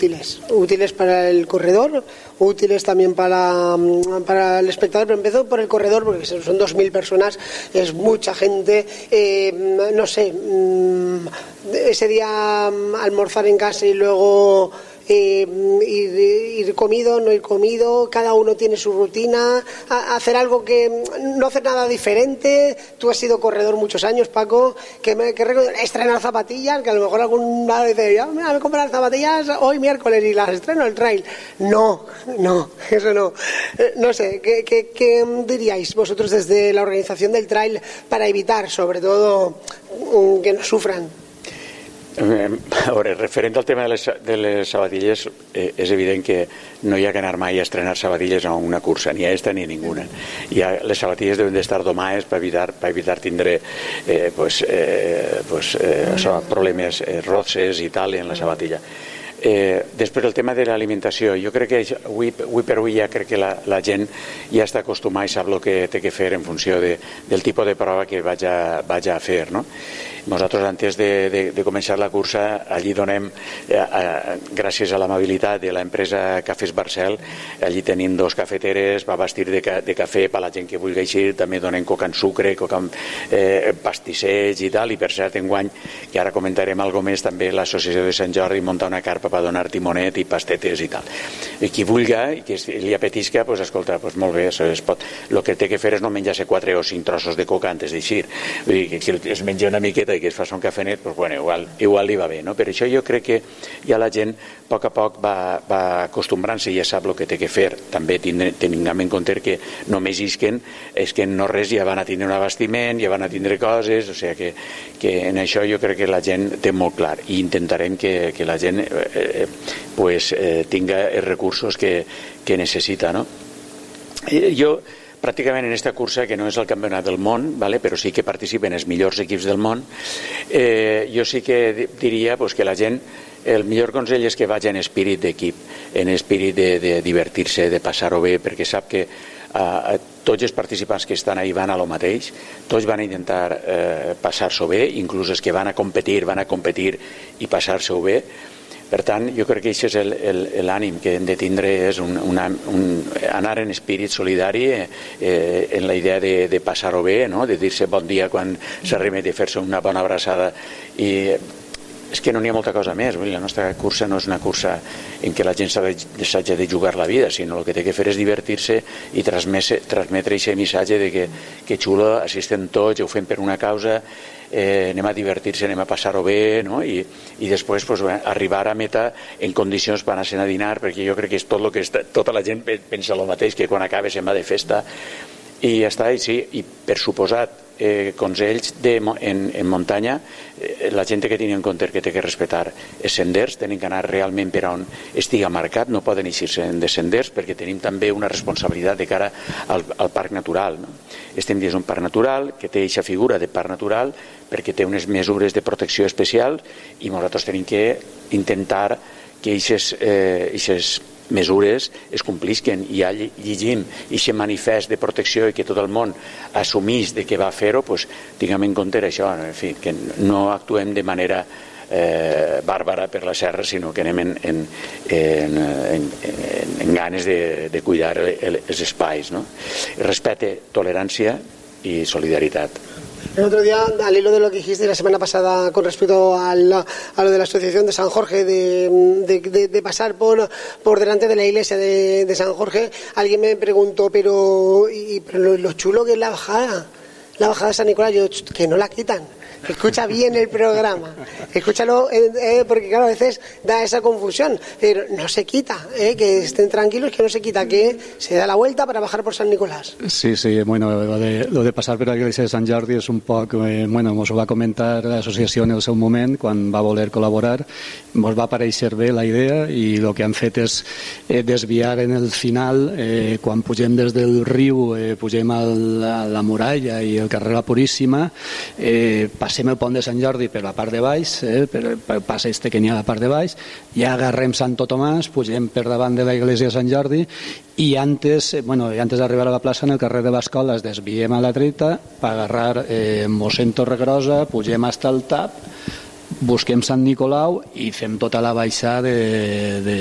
útiles para el corredor, útiles también para el espectador, pero empezó por el corredor porque son 2.000 personas, es mucha gente, no sé, ese día almorzar en casa y luego ir comido, no ir comido, cada uno tiene su rutina, hacer algo que no hacer nada diferente. Tú has sido corredor muchos años, Paco, que estrenar zapatillas, que a lo mejor alguna vez dice, mira, me compro las zapatillas hoy miércoles y las estreno el trail. No, eso no. No sé, ¿qué diríais vosotros desde la organización del trail para evitar, sobre todo, que no sufran? A veure, referent al tema de les sabatilles, és evident que no hi ha que anar mai a estrenar sabatilles a una cursa, ni a esta ni a ninguna. Les sabatilles deben d'estar domades per evitar tindre problemes, roces i tal en la sabatilla. Després el tema de l'alimentació, jo crec que avui per avui ja crec que la gent ja està acostumada i sap el que té que fer en funció del tipus de prova que vaig a fer, no? Nosaltres antes de començar la cursa allí donem, gràcies a l'amabilitat de l'empresa Cafès Barcel, allí tenim 2 cafeteres, va vestir de cafè per la gent que vulgui eixir, també donem coca amb sucre, coca amb pastissets i tal, i per cert enguany, que ara comentarem alguna més, també l'associació de Sant Jordi munta una carpa per donar timonet i pastetes i tal. I qui vulgui i que li apetisca, doncs escolta, molt bé, el que té que fer és no menjar-se 4 o 5 trossos de coca antes d'eixir. Vull dir que si es menja una miqueta i que es fa un cafenet, doncs bueno, igual li va bé, no? Per això jo crec que ja la gent a poc va acostumbrant-se i ja sap el que té que fer. També tenim en compte que només isquen, és que no res ja van a tindre un abastiment, ja van a tindre coses, o sigui que en això jo crec que la gent té molt clar i intentarem que la gent tinga els recursos que necessita, no? Jo pràcticament en aquesta cursa, que no és el campionat del món, però sí que participen els millors equips del món, jo sí que diria que la gent, el millor consell és que vagi en espírit d'equip, en espírit de divertir-se, de passar-ho bé, perquè sap que tots els participants que estan ahí van a lo mateix, tots van a intentar passar-s'ho bé, inclús els que van a competir i passar-s'ho bé. Per tant, jo crec que això és l'ànim que hem de tindre, és anar en espírit solidari, en la idea de passar-ho bé, de dir-se bon dia quan s'arriba, de fer-se una bona abraçada. I és que no n'hi ha molta cosa més. La nostra cursa no és una cursa en què la gent s'hagi de jugar la vida, sinó el que té que fer és divertir-se i transmetre aquest missatge de que xulo, així estem tots, ho fem per una causa, anem a divertir-se, anem a passar-ho bé, no? I després arribar a meta en condicions per anar-se'n a dinar, perquè jo crec que és tot el que tota la gent pensa el mateix, que quan acaba se'n va de festa i ja està. I sí, i per suposat, consells en muntanya, la gent que tingui en compte que té que respectar els senders, tenen que anar realment per on estiga marcat, no poden eixir-se de senders, perquè tenim també una responsabilitat de cara al parc natural, no? Estem dins un parc natural que té aquesta figura de parc natural perquè té unes mesures de protecció especial i nosaltres tenim que intentar que aquestes mesures es complisquen. I ja llegim aquest manifest de protecció i que tot el món assumís de que va fer-ho, doncs tinguem en compte això, en fi, que no actuem de manera bàrbara per la serra, sinó que anem en ganes de cuidar els espais, no? Respecte, tolerància y solidaridad. El otro día, al hilo de lo que dijiste la semana pasada con respecto a lo de la asociación de San Jorge, de pasar por delante de la iglesia de San Jorge, alguien me preguntó, pero lo chulo que es la bajada de San Nicolás, yo, que no la quitan. Escucha bien el programa, escúchalo, porque claro, a veces da esa confusión, pero no se quita, que estén tranquilos, que no se quita, que se da la vuelta para bajar por San Nicolás. Sí, bueno, lo de pasar per la iglesia de Sant Jordi és un poc, ens ho va comentar l'associació en el seu moment, quan va voler col·laborar, ens va aparèixer bé la idea i el que han fet és desviar en el final, quan pugem des del riu, pugem a la muralla i el carrer La Puríssima, passem el pont de Sant Jordi per la part de baix, per pas que n'hi ha a la part de baix, ja agarrem Santo Tomàs, pugem per davant de la iglesia de Sant Jordi i antes d'arribar a la plaça, en el carrer de Bascola, es desviem a la dreta per agarrar Mossèn Torregrosa, pugem fins al TAP, busquem Sant Nicolau i fem tota la baixada